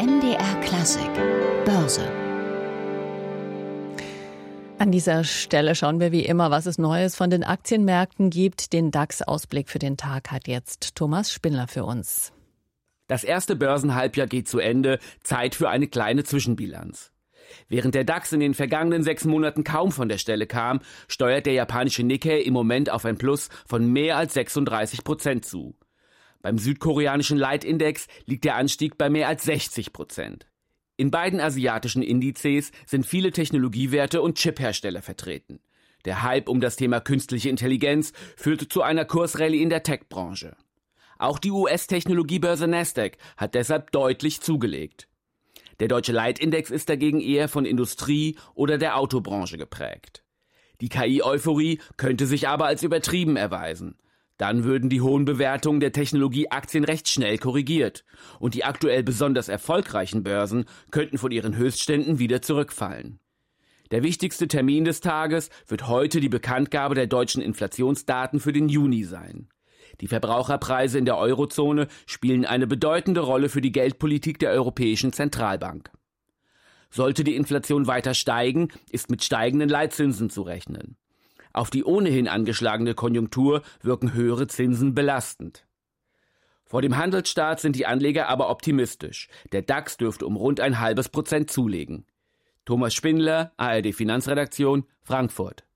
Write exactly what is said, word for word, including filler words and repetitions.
M D R Klassik Börse. An dieser Stelle schauen wir wie immer, was es Neues von den Aktienmärkten gibt. Den DAX-Ausblick für den Tag hat jetzt Thomas Spindler für uns. Das erste Börsenhalbjahr geht zu Ende. Zeit für eine kleine Zwischenbilanz. Während der DAX in den vergangenen sechs Monaten kaum von der Stelle kam, steuert der japanische Nikkei im Moment auf ein Plus von mehr als sechsunddreißig Prozent zu. Beim südkoreanischen Leitindex liegt der Anstieg bei mehr als sechzig Prozent. In beiden asiatischen Indizes sind viele Technologiewerte und Chiphersteller vertreten. Der Hype um das Thema künstliche Intelligenz führte zu einer Kursrallye in der Tech-Branche. Auch die U S-Technologiebörse Nasdaq hat deshalb deutlich zugelegt. Der deutsche Leitindex ist dagegen eher von Industrie oder der Autobranche geprägt. Die K I-Euphorie könnte sich aber als übertrieben erweisen. Dann würden die hohen Bewertungen der Technologieaktien recht schnell korrigiert und die aktuell besonders erfolgreichen Börsen könnten von ihren Höchstständen wieder zurückfallen. Der wichtigste Termin des Tages wird heute die Bekanntgabe der deutschen Inflationsdaten für den Juni sein. Die Verbraucherpreise in der Eurozone spielen eine bedeutende Rolle für die Geldpolitik der Europäischen Zentralbank. Sollte die Inflation weiter steigen, ist mit steigenden Leitzinsen zu rechnen. Auf die ohnehin angeschlagene Konjunktur wirken höhere Zinsen belastend. Vor dem Handelsstart sind die Anleger aber optimistisch. Der DAX dürfte um rund ein halbes Prozent zulegen. Thomas Spindler, A R D Finanzredaktion, Frankfurt.